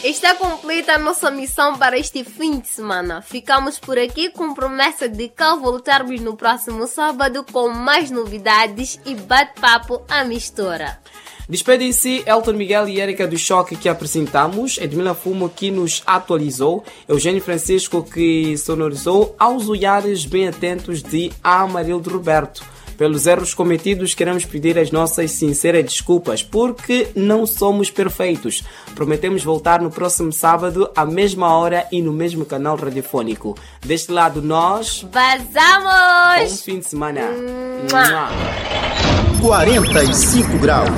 Está completa a nossa missão para este fim de semana. Ficamos por aqui com promessa de cá voltarmos no próximo sábado com mais novidades e bate-papo à mistura. Despedem-se Elton Miguel e Érica do Choque que apresentamos, Edmila Fumo que nos atualizou, Eugênio Francisco que sonorizou, aos olhares bem atentos de Amarildo Roberto. Pelos erros cometidos, queremos pedir as nossas sinceras desculpas, porque não somos perfeitos. Prometemos voltar no próximo sábado, à mesma hora e no mesmo canal radiofônico. Deste lado, nós... Vazamos! Bom fim de semana! 45 graus.